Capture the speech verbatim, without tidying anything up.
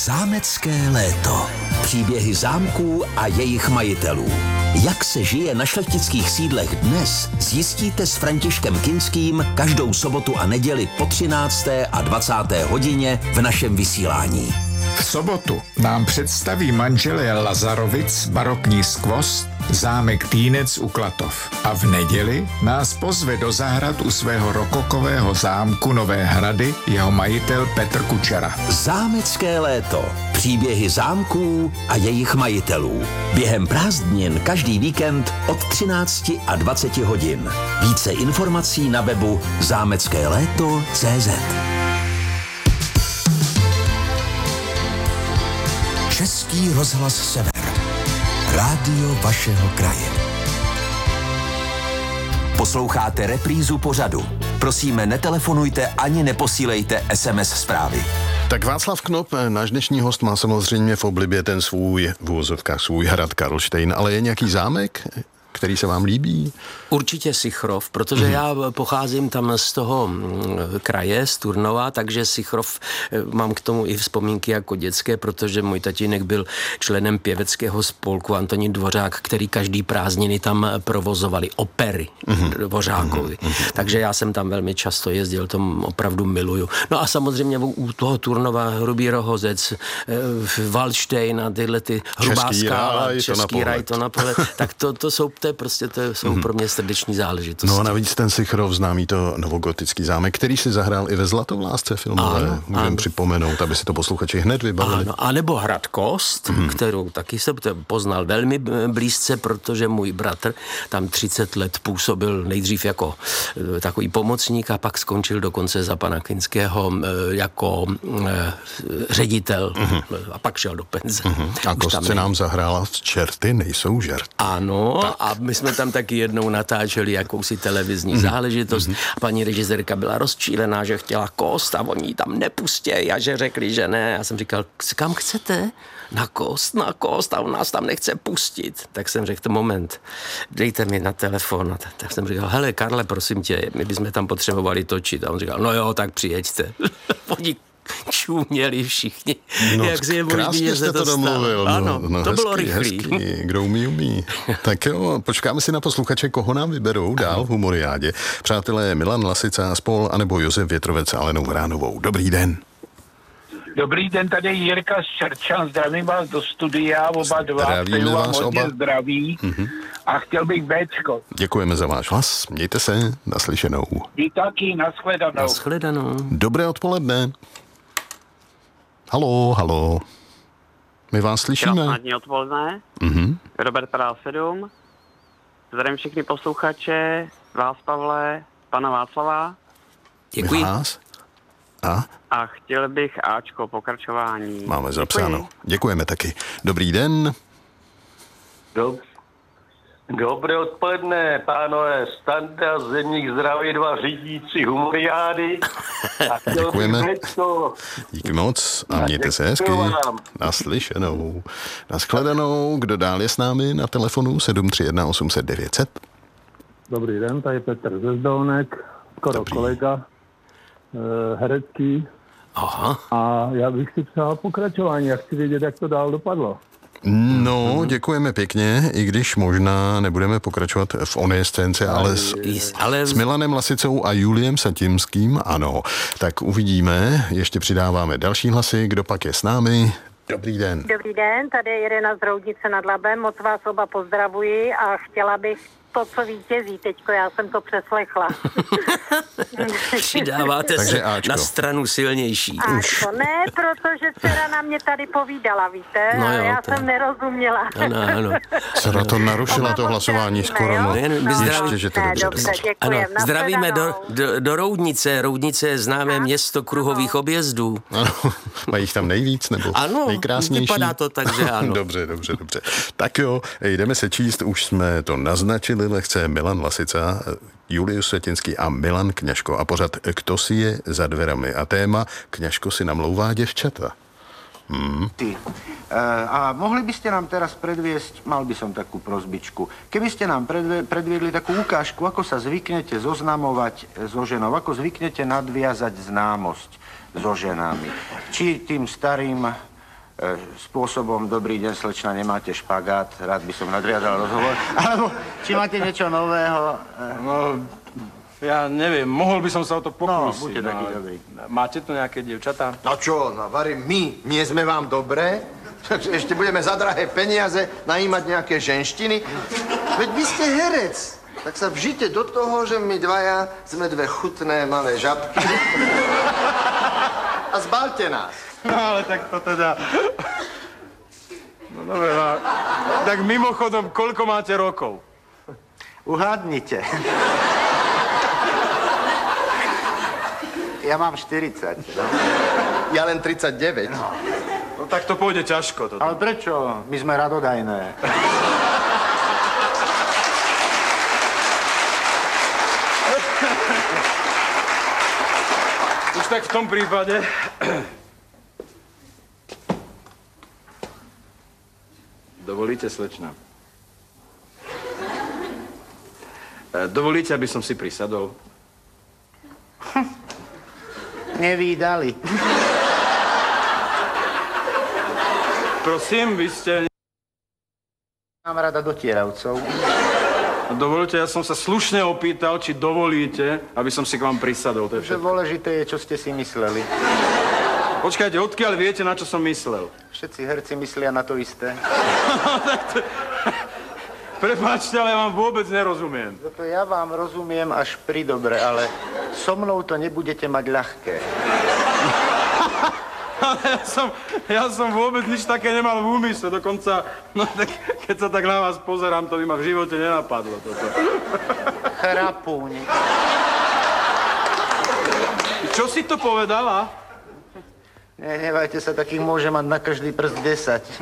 Zámecké léto. Příběhy zámků a jejich majitelů. Jak se žije na šlechtických sídlech dnes, zjistíte s Františkem Kinským každou sobotu a neděli po třinácté a dvacáté hodině v našem vysílání. V sobotu nám představí manželé Lazarovic barokní skvost zámek Týnec u Klatov. A v neděli nás pozve do zahrad u svého rokokového zámku Nové Hrady jeho majitel Petr Kučera. Zámecké léto. Příběhy zámků a jejich majitelů. Během prázdnin každý víkend od třinácti a dvaceti hodin. Více informací na webu zámecké léto tečka cé zet. Český rozhlas Sever. Rádio vašeho kraje. Posloucháte reprízu pořadu. Prosíme, netelefonujte ani neposílejte es em es zprávy. Tak Václav Knop, náš dnešní host, má samozřejmě v oblibě ten svůj, v úvozovkách svůj hrad Karlštejn, ale je nějaký zámek, který se vám líbí? Určitě Sichrov, protože mm. já pocházím tam z toho kraje, z Turnova, takže Sichrov, mám k tomu i vzpomínky jako dětské, protože můj tatínek byl členem pěveckého spolku Antonín Dvořák, který každý prázdniny tam provozovali opery mm. Dvořákovi. Mm. Takže já jsem tam velmi často jezdil, to opravdu miluju. No a samozřejmě u toho Turnova Hrubý Rohozec, Valdštejn a tyhle ty Hrubá skála, Český raj, to na pohled, tak to, to jsou to je prostě, to jsou mm. pro mě srdeční záležitosti. No a navíc ten Sichrov, známý to novogotický zámek, který si zahrál i ve Zlatovlásce filmové, můžeme připomenout, aby si to posluchači hned vybavili. Ano, a nebo Hrad Kost, mm. kterou taky jsem poznal velmi blízce, protože můj bratr tam třicet let působil nejdřív jako takový pomocník a pak skončil dokonce za pana Kinského jako ředitel mm. a pak šel do penze. Mm. A Kost se nám zahrála v Čerty nejsou žert. Ano, tak. A my jsme tam taky jednou natáčeli jakousi televizní mm. záležitost. Mm. Paní režisérka byla rozčílená, že chtěla Kost a oni ji tam nepustějí a že řekli, že ne. Já jsem říkal, kam chcete? Na Kost, na Kost a on nás tam nechce pustit. Tak jsem řekl, moment, dejte mi na telefon. Tak jsem říkal, hele Karle, prosím tě, my bychom tam potřebovali točit. A on říkal, no jo, tak přijeďte. Oni čuměli všichni. No, jak si je krásně možný, jste to domluvil. No, ano, no, no, to hezký, bylo rychlý. Hezký. Kdo umí, umí. Tak jo, počkáme si na posluchače, koho nám vyberou dál v Humoriádě. Přátelé Milan Lasica a spol, anebo Josef Větrovec a Alenou Vránovou. Dobrý den. Dobrý den, tady Jirka z Čerčan, zdravím vás do studia, oba dva, Zdravíme vás hodně oba. Zdraví mm-hmm. a chtěl bych béčko. Děkujeme za váš hlas, mějte se, naslyšenou. Vy taky, nashledanou. Nashledanou. Dobré odpoledne. Halo, halo. My vás slyšíme. Krásné odpoledne. Mm-hmm. Robert Padal sedm. Zdravím všechny posluchače, vás Pavle, pana Václava. Děkuji. Vás? A? A chtěl bych Ačko, pokračování. Máme zapsáno. Děkuji. Děkujeme taky. Dobrý den. Dob- Dobré odpoledne, pánové. Standa, Zemník, zdraví, dva řídící Humoriády. Děkujeme. Díky moc a mějte se hezky. Naslyšenou. Nashledanou. Kdo dál je s námi na telefonu sedm tři jedna osm set devět set? Dobrý den, tady Petr ze Zdolnek, skoro Dobrý. kolega, e, herecký. Aha. A já bych si přál pokračování, já chci vědět, jak to dál dopadlo. No, děkujeme pěkně, i když možná nebudeme pokračovat v oné scénce, ale s, ale s Milanem Lasicou a Juliem Satimským, ano. Tak uvidíme, ještě přidáváme další hlasy, kdo pak je s námi. Dobrý den. Dobrý den, tady je Irena z Roudnice nad Labem, moc vás oba pozdravuji a chtěla bych to, co vítězí teďko, já jsem to přeslechla. Přidáváte se na stranu silnější. Áčko, ne, protože dcera na mě tady povídala, víte, no jo, já to... jsem nerozuměla. Ano, ano. Dcera to narušila to hlasování skoro, no. no. Ještě, že to ne, dobře, dobře, dobře. Ano, zdravíme do, do, do Roudnice. Roudnice je známé město kruhových objezdů. Ano, mají jich tam nejvíc, nebo ano, nejkrásnější? Vypadá to tak, že ano. Dobře, dobře, dobře. Tak jo, jdeme se číst, už jsme to naznačili lehce. Milan Lasica, Julius Světinský a Milan Kňažko a pořad Kto si je za dverami a téma Kňažko si namlouvá děvčata. Hmm. Ty. A mohli by ste nám teraz predviesť, mal by som takú prosbičku, keby ste nám predve, predviedli takú ukážku, ako sa zvyknete zoznamovať so ženou, ako zvyknete nadviazať známosť so ženami. Či tým starým spôsobom dobrý deň, slečna, nemáte špagát, rád by som nadviazal rozhovor. Alebo či máte niečo nového? No, ja neviem, mohol by som sa o to pokúsiť. No, buďte taký dobrý. Máte tu nejaké dievčatá? No čo, no varím, my, nie sme vám dobré? Ešte budeme za drahé peniaze najímať nejaké ženštiny? Veď vy ste herec. Tak sa vžite do toho, že my dvaja sme dve chutné malé žabky. A zbalte nás. No ale tak to teda... No dobre, no. Tak mimochodom, koľko máte rokov? Uhádnite. Ja mám štyridsať. No. Ja len tridsaťdeväť. No. No tak to pôjde ťažko. Toto. Ale prečo? My sme radodajné. Už tak v tom prípade... Dovolíte, slečna? Dovolíte, aby som si prisadol? Nevídali. Prosím, vy ste... Mám rada dotieravcov. Dovolte, ja som sa slušne opýtal, či dovolíte, aby som si k vám prisadol. To je všetko. Dôležité je, čo ste si mysleli. Počkajte, odkiaľ viete, na čo som myslel? Všetci herci myslia na to isté. Prepáčte, ale ja vám vôbec nerozumiem. Toto ja vám rozumiem až pri dobre, ale so mnou to nebudete mať ľahké. Ale ja som, ja som vôbec nič také nemal v úmysle, dokonca, no tak, keď sa tak na vás pozerám, to by ma v živote nenapadlo toto. Chrapúň. Čo si to povedala? Nehnevajte sa, takých môže mať na každý prst desať.